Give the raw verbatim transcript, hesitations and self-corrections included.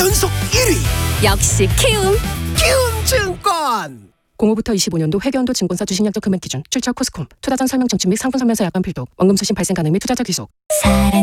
연속 일 위 역시 키움. 키움증권. 공오부터 이십오년도 회계연도 증권사 주식약정 금액 기준 출처 코스콤 투자전 설명 청취 및 상품 설명서 약관 필독 원금 수신 발생 가능 및 투자자 귀속. 사랑